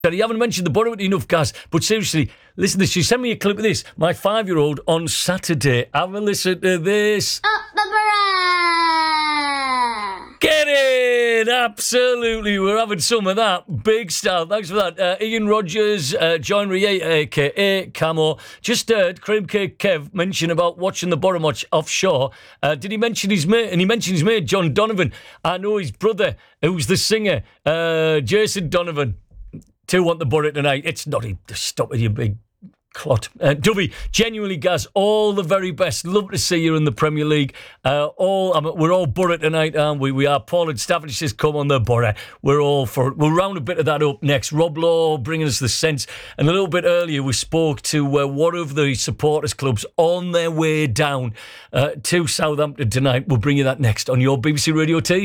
You haven't mentioned the Borough enough, Gaz. But seriously, listen to this. She sent me a clip of this. My 5-year-old on Saturday. Have a listen to this. Up the Borough! Get it! Absolutely. We're having some of that. Big style. Thanks for that. Ian Rogers, John Rieta, a.k.a. Camo. Just heard Cream Cake Kev mention about watching the Borough match offshore. Did he mention his mate? And he mentioned his mate, John Donovan. I know his brother, who's the singer, Jason Donovan. To want the Borough tonight. It's not stop it, you big clot. Dovey, genuinely, Gaz, all the very best. Love to see you in the Premier League. We're all Borough tonight, aren't we? We are. Paul and Stafford says, come on the Borough. We're all for it. We'll round a bit of that up next. Rob Law bringing us the sense. And a little bit earlier, we spoke to one of the supporters clubs on their way down to Southampton tonight. We'll bring you that next on your BBC Radio T.